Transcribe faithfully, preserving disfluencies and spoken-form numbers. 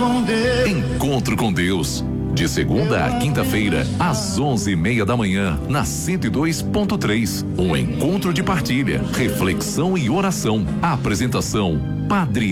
com Deus. Encontro com Deus. De segunda a quinta-feira, às onze e meia da manhã, na cento e dois ponto três. Um encontro de partilha, reflexão e oração. Apresentação: Padre